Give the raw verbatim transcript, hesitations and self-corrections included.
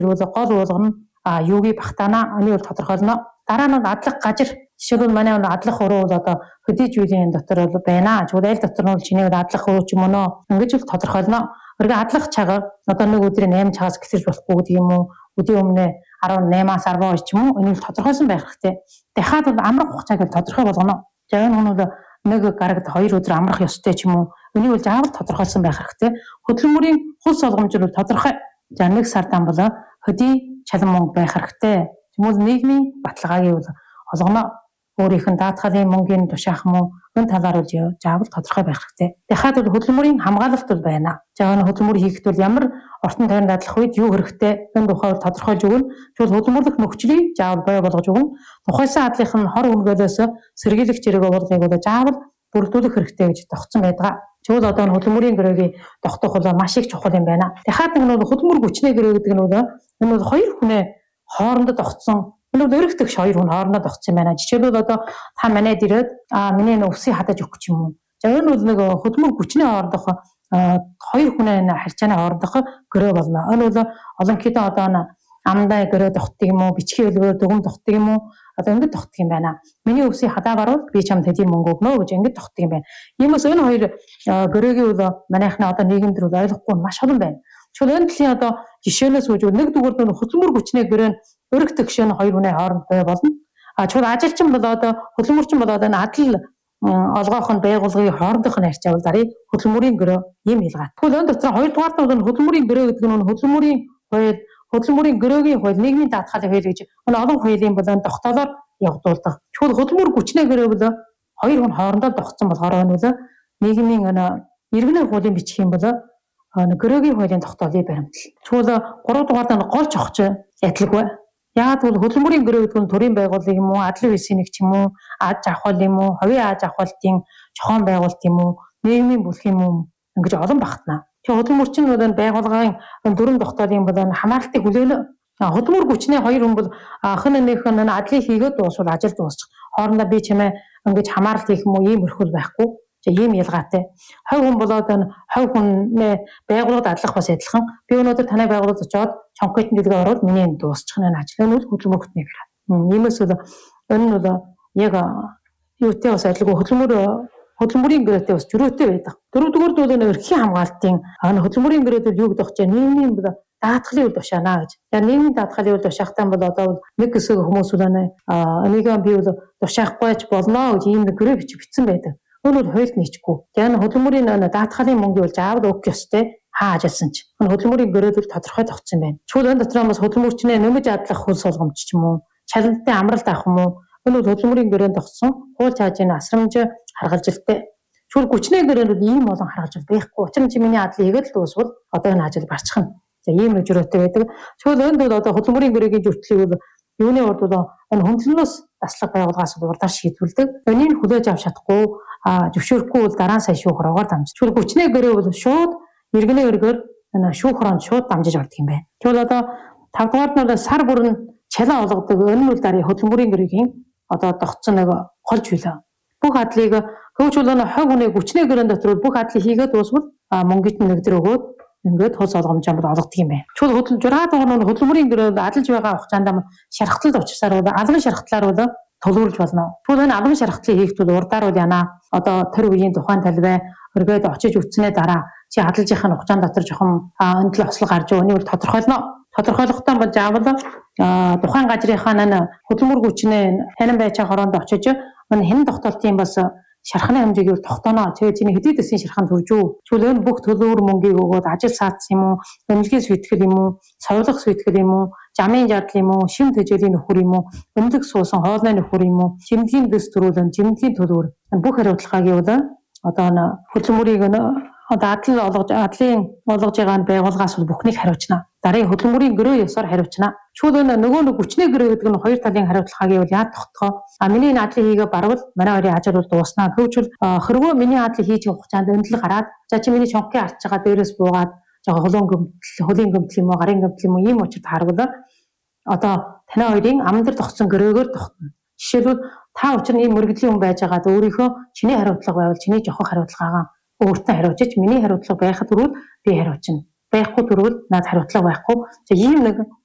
гол болгоно а юугийг багтаана оны бол тодорхойлно. Дараа нь адлах гажир жишээлбэл манай адлах уруу бол одоо хөдий зүйлийн дотор бол байна. Зүгээр аль дотор нь чиний адлах уруу ч юм уу ингэж л тодорхойлно. Örgü адлах чагаар одоо нэг өдрийн eight цагаас гэсэж болохгүй гэдэг юм уу? Өдийн өмнө eighteen-аас twelve ч юм уу энийг тодорхойлсон байх хэрэгтэй. Дахиад бол амрах хугацааг тодорхой болгоно. За энэ нь бол нэг гарагт хоёр өдөр амрах ёстой ч юм уу? Энийг бол заавал тодорхойлсон байх хэрэгтэй. Хөдөлмөрийн хөлс олгомж бол тодорхой. За нэг сардан бол хөдий чалан мөнгө байх хэрэгтэй. Тэгмэл нийгмийн баталгаагийн бол олгоно. Өөрийнх нь даатгалын мөнгөний тушаах юм уу? Энэ талаар бол заавал тодорхой байх хэрэгтэй. Дахиад бол хөдөлмөрийн хамгаалалт бол байна. За энэ хөдөлмөр хийхэд бол ямар ортон тойронд адлах үед юу хэрэгтэй? Энэ тухай тодорхойлж өгнө. Тэгвэл хөдөлмөрлөх нөхцөлийг заавал бий болгож өгнө. Тухайсан адлах нь хор үнгэлээс сэргийлэх зэрэг болгохыг бол заавал бүрдүүлэх хэрэгтэй гэж тогтсон байдаг. Тэгвэл одоо энэ хөдөлмөрийн гэрээгийн тогтоох бол маш их чухал юм байна. Дахиад нэг нь хөдөлмөр хүчний гэрээ гэдэг нь бол энэ бол хоёр хүнээ хоорондоо тогтсон. Энэ бол өргөх төгш хоёр хүн хоорондоо тогтсон юм байна. Жишээлбэл одоо та манайд ирээд а миний энэ өвсийг хадаж өгөх юм уу? За энэ бол нэг хөдөлмөр хүчний хоорондох хоёр хүнээ харьцааны хоорондох гэрээ болно. Энэ бол олон хэдэн одоо амдаа гэрээ тогтдог юм уу? Бичгийн хэлбэрээр дүгм тогтдог юм уу? Одоо ингэж тогтдог юм байна. Миний өвсийг хадаа барвал би чамд хэдийн мөнгө өгнө гэж ингэж тогтдог юм байна. Иймээс энэ хоёр гэрээгийн бол манайхны одоо нийгэмд бол ойлгохгүй маш олон байна. Тэгвэл энэ дэлхийн одоо жишээнээс үүж нэг дугаар нь хөдөлмөр хүчний гэрээ нь өргөх төгшөө хоёр хүнээ хооронд бай болно. А чухал ажилчин бол одоо хөдөлмөрчин бол одоо энэ адал олгоох нь байгууллагын хоорондох нь харьцаа бол дарыг хөдөлмөрийн гэрээ ийм хэлгээд. Тэгвэл энэ дотор хоёрдугаар нь бол хөдөлмөрийн гэрээ гэдэг нь хөдөлмөрийн хууль, хөдөлмөрийн гэрээгийн хууль, нийгмийн даатгалын хууль гэж энэ олон хуулийн бол энэ тогтоолоор явагдуулдаг. Тэгвэл хөдөлмөр хүчний гэрээ бол хоёр хүн хоорондоо тогтсон болохоор энэ бол нийгмийн энэ иргэний хуулийн бичих юм бол гэрээгийн хуулийн тогтоолыг баримтал. Тэгвэл гурав дугаарт нь гол чухч адилгүй. Яг бол хөдөлмөрийн гэрээ гэдэг нь төрийн байгууллага юм уу, адлын хэсгийн нэг ч юм уу, аж ахуйл юм уу, хувийн аж ахуйлтын чухал байгууллт юм уу, нийгмийн бүлэг юм уу ингэж олон багтана. Тэгэхээр хөдөлмөрчин бол энэ байгууллагын дөрвөн тогтоолын бол хамаарлтыг хүлээнэ. Хөдөлмөр хүчний хоёр хүн бол хэн нэгнийх нь адлыг хийгээд дуусвал ажил дуусчих. Хоорондоо би чимээ ингэж хамаарлт хийх юм уу, ийм өрхөл байхгүй. За ийм ялгаатай. Хов хүн болоод энэ хов хүнээ байгууллагад адлах бас адилхан. Би өнөөдөр танай байгууллагад очиод чонхойт дэлгээ ороод миний энэ дуусчих нь ажил нь хөдөлмөр хүчний гэрээ. Иймээс бол энэ нь бол яг юутэй бас адилгүй хөдөлмөр хөдөлмөрийн гэрээтэй бас зөрүүтэй байдаг. Дөрөвдүгээр бол энэ эрхийн хамгаалтын энэ хөдөлмөрийн гэрээтэй юу гэдэг вэ? Нийгмийн даатгалын үйл тушаана гэж. Яг нийгмийн даатгалын үйл тушаахтаа бол одоо нэг хэсэг хүмүүс бол энийг би бол тушаахгүйч болно гэж ийм нэг гэрээ бичиж бичсэн байдаг. Энэ бол хуульд нийцгүй. Тэгээ энэ хөдөлмөрийн даатгалын мөнгө бол заавал өгөх ёстой. Хаа ажилласан ч. Энэ хөдөлмөрийн гэрээдэл тодорхой тогтсон байна. Чүл энэ дотор бас хөдөлмөрчнээ нэмж адлах хөлс олгомж ч юм уу, чалантай амралт авах юм уу? Энэ бол хөдөлмөрийн гэрээнд тогтсон хууль цаажийн асрамж харгалжилттай. Чүл хүчний гэрээнд ийм олон харгалжил байхгүй. Учир нь чи миний адлыг хийгээд л дуусвал одоо энэ ажил барчихна. За ийм нэг зөрөөтэй байдаг. Чүл энд бол одоо хөдөлмөрийн гэрээгийн зөрчлийг бол юуны урд бол энэ хөндлөнөөс таслах байгууллагаас урдаар шийдвэрлэдэг. Энийг хүлээж авч чадахгүй а зөвшөөрөхгүй бол дараа нь сая шүүх хорогоор дамжиж. Чүл хүчний гэрээ бол шууд иргэний өргөөр энэ шүүх хоронд шууд дамжиж ордог юм байна. Тэгвэл одоо тав дугаар нь бол сар бүрэн чалан олгодог. Энэ нь бол дарыг хөдөлмөрийн гэрээгийн одоо тогтсон нэг гол зүйлээ. Бүх адлыг хөвчүүл энэ хов хүний хүчний гэрээнд дотор бүх адлыг хийгээд дуусвал мөнгөт нь нэгдэр өгөөд ингээд хол олгомжоо олгодог юм байна. Чүл хөдөл жураа дугаар нь хөдөлмөрийн гэрээнд адилж байгаа хугацаанд шархталд очсаар бол алган шархтлаар бол төлөвлөж болно. Тэгвэл энэ алган шархтлыг хийхэд бол урдаар бол яана одоо тэр үеийн тухайн талбай өргөд очиж үтснээ дараа чи хадгалжихын хугацаанд дотор жоохон өндлө ослог гарч өгнө бол тодорхойлно. Тодорхойлохдоо бол заавал тухайн газрынхаа нэ хөдөлмөр хүчнээ танин байж хоронд очиж энэ хэн тогтоолтын бас шархны хэмжээг тогтооно. Тэгээ чиний хэдий дэсийн шархан төржүү. Чүл энэ бүх төлөөр мөнгийг өгөөд ажил саадсан юм уу? Эмнэлгийн сүйтгэл юм уу? Совлох сүйтгэл юм уу? Жамын жадал юм уу? Шим тэжээлийн нөхөр юм уу? Өмлөг суусан хоолны нөхөр юм уу? Жимдгийн дэс төрүүлэн жимдгийн төлөөр бүх хариуцлагыг бол одоо хөдөлмөрийг одоо адал олгож адлын олгож байгаа байгууллагаас бүхнийг хариуцна. Дараагийн хөдөлмөрийн гэрээ ёсоор хариуцна. Чүл энэ нөгөө нэг хүчний гэрээ гэдэг нь хоёр талын хариуцлагыг бол яад тогтгоо. А миний энэ адлыг хийгээ барвал манай хоёрын ажил бол дууснаа. Хөвчл хөргөө миний адлыг хийж явах хугацаанд өндлөг гараад за чи миний чонхыг арч байгаа дээрээс буугаад жоо холон гомдол, холын гомдол юм уу, гарын гомдол юм уу ийм учраас харвал одоо танай хоёрын ам дээр тогтсон гэрээгээр тогтно. Жишээлбэл та учир нь ийм мөргөдлийн хүн байж байгаад өөрийнхөө чиний хариуцлага байвал чиний жоохоо хариуцлагаагаа өөртөө хариуцж миний хариуцлага байхад түрүүл би хариуцна. Байхгүй түрүүл над хариуцлага байхгүй. За ийм нэг